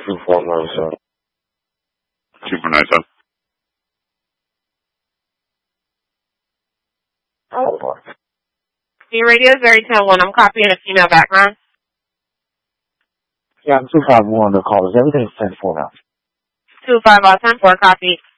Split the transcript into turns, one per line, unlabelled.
2497.
2497.
Oh, boy.
Your radio is very tail 1. I'm copying a female background.
Yeah, I'm 251 to call. Is everything 10-4 now?
25 10-4, copy.